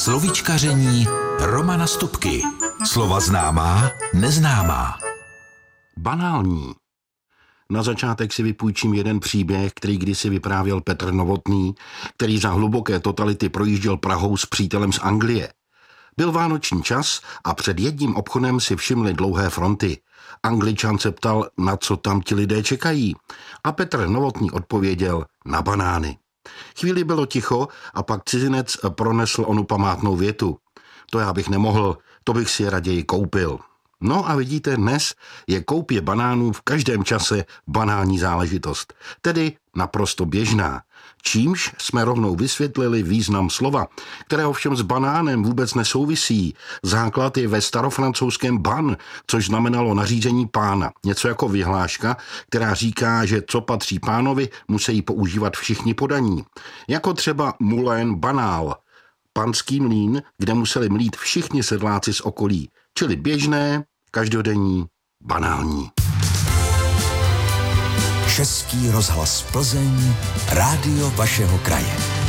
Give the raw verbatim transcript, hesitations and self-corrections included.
Slovíčkaření Romana Stupky. Slova známá, neznámá. Banální. Na začátek si vypůjčím jeden příběh, který kdysi vyprávěl Petr Novotný, který za hluboké totality projížděl Prahou s přítelem z Anglie. Byl vánoční čas a před jedním obchodem si všimli dlouhé fronty. Angličan se ptal, na co tam ti lidé čekají. A Petr Novotný odpověděl, na banány. Chvíli bylo ticho a pak cizinec pronesl onu památnou větu. To já bych nemohl, to bych si raději koupil. No a vidíte, dnes je koupě banánů v každém čase banální záležitost, tedy naprosto běžná. Čímž jsme rovnou vysvětlili význam slova, které ovšem s banánem vůbec nesouvisí. Základ je ve starofrancouzském ban, což znamenalo nařízení pána. Něco jako vyhláška, která říká, že co patří pánovi, musí používat všichni podaní. Jako třeba moulin banal, panský mlýn, kde museli mlít všichni sedláci z okolí, čili běžné, každodenní, banální. Český rozhlas Plzeň, rádio vašeho kraje.